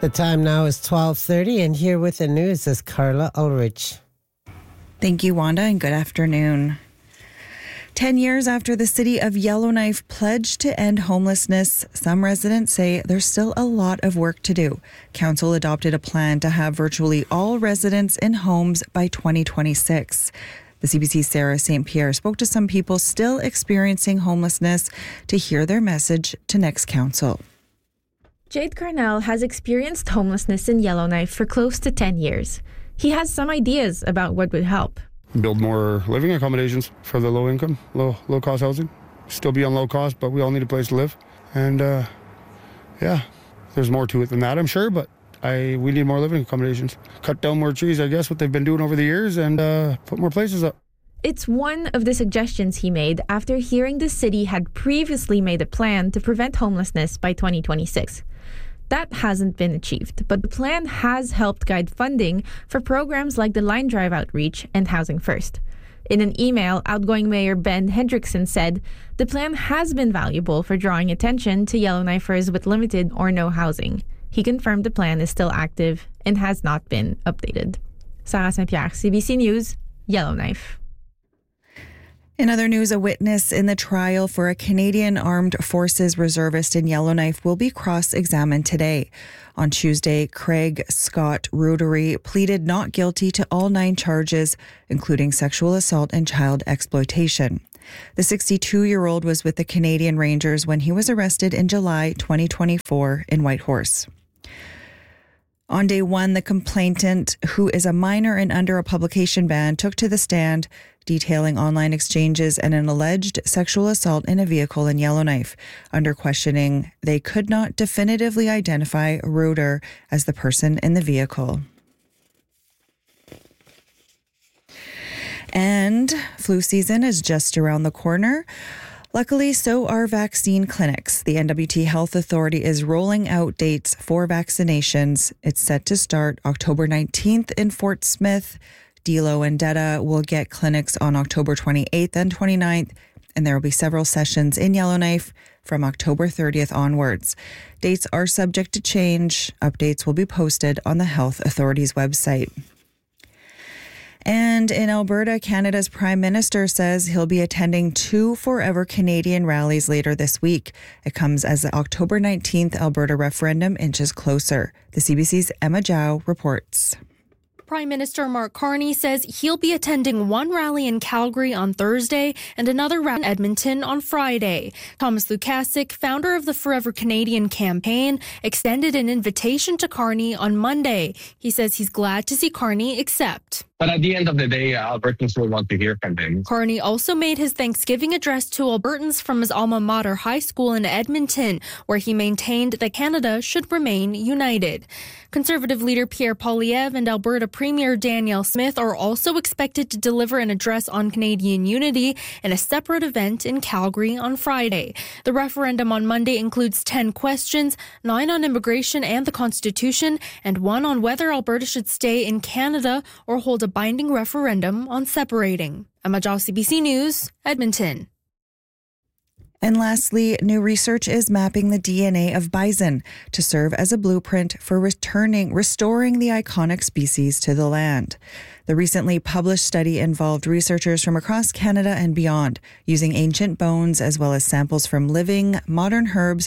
The time now is 12:30, and here with the news is Carla Ulrich. Thank you, Wanda, and good afternoon. 10 years after the city of Yellowknife pledged to end homelessness, some residents say there's still a lot of work to do. Council adopted a plan to have virtually all residents in homes by 2026. The CBC's Sarah St. Pierre spoke to some people still experiencing homelessness to hear their message to next council. Jade Carnell has experienced homelessness in Yellowknife for close to 10 years. He has some ideas about what would help. Build more living accommodations for the low income, low cost housing. Still be on low cost, but we all need a place to live. And there's more to it than that, I'm sure, but we need more living accommodations. Cut down more trees, I guess, what they've been doing over the years, and put more places up. It's one of the suggestions he made after hearing the city had previously made a plan to prevent homelessness by 2026. That hasn't been achieved, but the plan has helped guide funding for programs like the Line Drive Outreach and Housing First. In an email, outgoing Mayor Ben Hendrickson said the plan has been valuable for drawing attention to Yellowknifers with limited or no housing. He confirmed the plan is still active and has not been updated. Sarah St. Pierre, CBC News, Yellowknife. In other news, a witness in the trial for a Canadian Armed Forces reservist in Yellowknife will be cross-examined today. On Tuesday, Craig Scott Rudery pleaded not guilty to all 9 charges, including sexual assault and child exploitation. The 62-year-old was with the Canadian Rangers when he was arrested in July 2024 in Whitehorse. On day 1, the complainant, who is a minor and under a publication ban, took to the stand detailing online exchanges and an alleged sexual assault in a vehicle in Yellowknife. Under questioning, they could not definitively identify Ruder as the person in the vehicle. And flu season is just around the corner. Luckily, so are vaccine clinics. The NWT Health Authority is rolling out dates for vaccinations. It's set to start October 19th in Fort Smith. Dilo and Detta will get clinics on October 28th and 29th, and there will be several sessions in Yellowknife from October 30th onwards. Dates are subject to change. Updates will be posted on the Health Authority's website. And in Alberta, Canada's Prime Minister says he'll be attending 2 Forever Canadian rallies later this week. It comes as the October 19th Alberta referendum inches closer. The CBC's Emma Zhao reports. Prime Minister Mark Carney says he'll be attending one rally in Calgary on Thursday and another rally in Edmonton on Friday. Thomas Lukasik, founder of the Forever Canadian campaign, extended an invitation to Carney on Monday. He says he's glad to see Carney accept. But at the end of the day, Albertans will want to hear from him. Carney also made his Thanksgiving address to Albertans from his alma mater high school in Edmonton, where he maintained that Canada should remain united. Conservative leader Pierre Poilievre and Alberta Premier Danielle Smith are also expected to deliver an address on Canadian unity in a separate event in Calgary on Friday. The referendum on Monday includes 10 questions, 9 on immigration and the Constitution, and 1 on whether Alberta should stay in Canada or hold a binding referendum on separating. Emma Zhao, CBC News, Edmonton. And lastly, new research is mapping the DNA of bison to serve as a blueprint for restoring the iconic species to the land. The recently published study involved researchers from across Canada and beyond, using ancient bones as well as samples from living modern herds.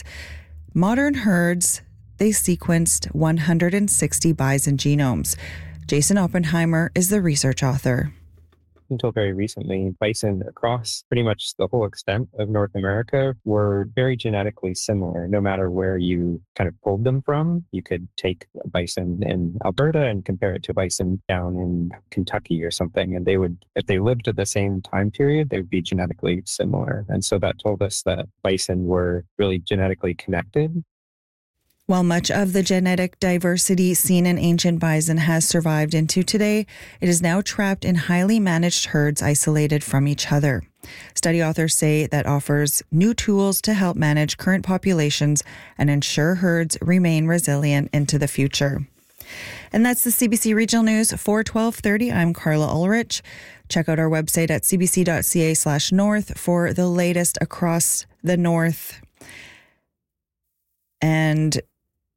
They sequenced 160 bison genomes. Jason Oppenheimer is the research author. Until very recently, bison across pretty much the whole extent of North America were very genetically similar. No matter where you kind of pulled them from, you could take a bison in Alberta and compare it to a bison down in Kentucky or something, and they would, if they lived at the same time period, they would be genetically similar. And so that told us that bison were really genetically connected. While much of the genetic diversity seen in ancient bison has survived into today, it is now trapped in highly managed herds isolated from each other. Study authors say that offers new tools to help manage current populations and ensure herds remain resilient into the future. And that's the CBC Regional News for 12:30. I'm Carla Ulrich. Check out our website at cbc.ca/north for the latest across the north. And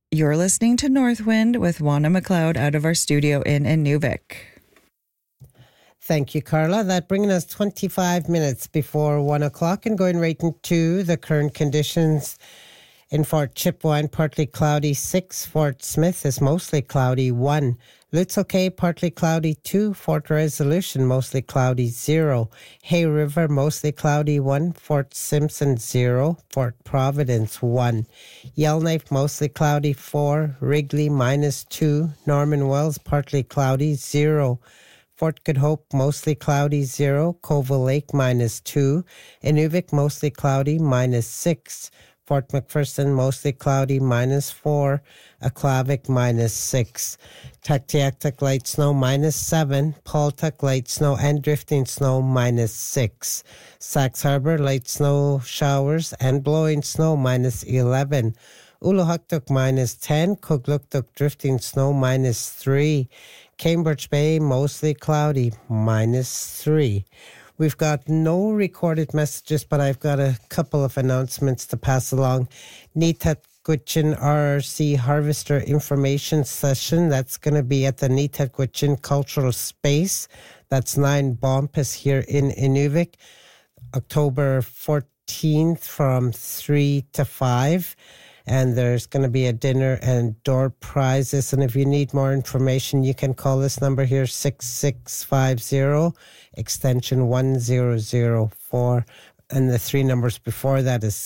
You're listening to Northwind with Juana McLeod out of our studio in Inuvik. Thank you, Carla. That bringing us 25 minutes before 1 o'clock and going right into the current conditions. In Fort Chipewyan, partly cloudy 6. Fort Smith is mostly cloudy 1. Lutzel Cay, partly cloudy 2. Fort Resolution, mostly cloudy 0. Hay River, mostly cloudy 1. Fort Simpson 0. Fort Providence 1. Yellowknife, mostly cloudy 4. Wrigley, -2. Norman Wells, partly cloudy 0. Fort Good Hope, mostly cloudy 0. Colville Lake, -2. Inuvik, mostly cloudy -6. Fort McPherson, mostly cloudy -4. Aklavik, -6. Tuktoyaktuk, light snow, -7. Paultuck, light snow and drifting snow, -6. Sax Harbor, light snow showers and blowing snow, -11. Uluhuktuk, -10. Kugluktuk, drifting snow, -3. Cambridge Bay, mostly cloudy, -3. We've got no recorded messages, but I've got a couple of announcements to pass along. Neetatgwitchin RRC Harvester Information Session. That's going to be at the Neetatgwitchin Cultural Space. That's 9 Bompus here in Inuvik, October 14th from 3 to 5. And there's going to be a dinner and door prizes. And if you need more information, you can call this number here, 6650, extension 1004. And the 3 numbers before that is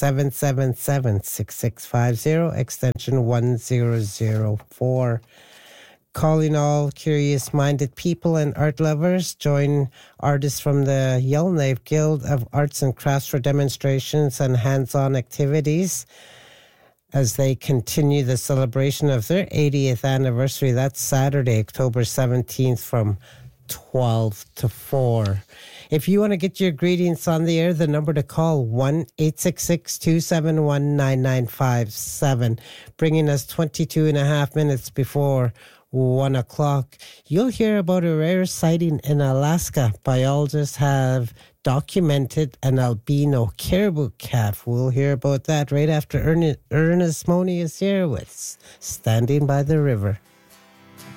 777-6650, extension 1004. Calling all curious-minded people and art lovers. Join artists from the Yellowknife Guild of Arts and Crafts for demonstrations and hands-on activities as they continue the celebration of their 80th anniversary. That's Saturday, October 17th from 12 to 4. If you want to get your greetings on the air, the number to call, 1-866-271-9957, bringing us 22 and a half minutes before 1 o'clock. You'll hear about a rare sighting in Alaska. Biologists have documented an albino caribou calf. We'll hear about that right after Ernest Money is here with Standing by the River.